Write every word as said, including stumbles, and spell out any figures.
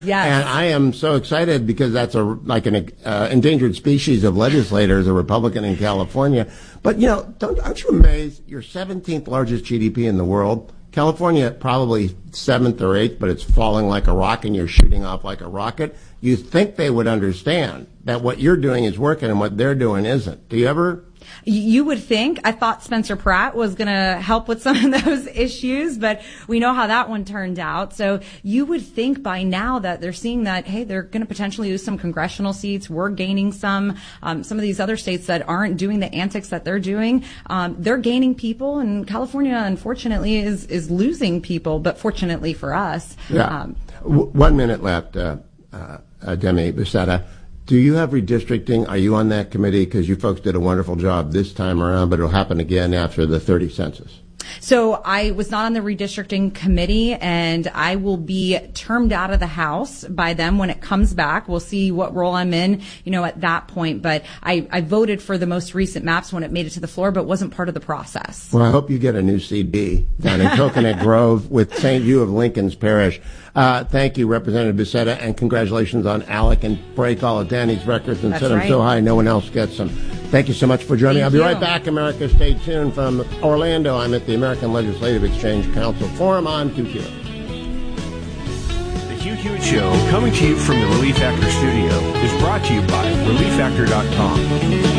Yes. And I am so excited because that's a like an uh, endangered species of legislators, a Republican in California. But, you know, don't, aren't you amazed? You're seventeenth largest G D P in the world. California probably seventh or eighth, but it's falling like a rock and you're shooting off like a rocket. You think they would understand that what you're doing is working and what they're doing isn't. Do you ever? You would think. I thought Spencer Pratt was going to help with some of those issues, but we know how that one turned out. So you would think by now that they're seeing that, hey, they're going to potentially lose some congressional seats. We're gaining some. Um, some of these other states that aren't doing the antics that they're doing, um, they're gaining people, and California, unfortunately, is, is losing people, but fortunately for us. Yeah. Um, w- one minute left, uh, uh, uh, Demi Becerra. Do you have redistricting? Are you on that committee? Because you folks did a wonderful job this time around, but it'll happen again after the thirty census. So I was not on the redistricting committee, and I will be termed out of the House by them when it comes back. We'll see what role I'm in, you know, at that point. But I, I voted for the most recent maps when it made it to the floor, but wasn't part of the process. Well, I hope you get a new C D down in Coconut Grove with Saint Hugh of Lincoln's Parish. Uh, thank you, Representative Becerra, and congratulations on Alec, and break all of Danny's records and That's set them right. so high no one else gets them. Thank you so much for joining. Thank I'll be you. right back, America. Stay tuned. From Orlando, I'm at the American Legislative Exchange Council Forum on Q Q. The Hugh Hewitt Show, coming to you from the Relief Factor studio, is brought to you by relief factor dot com.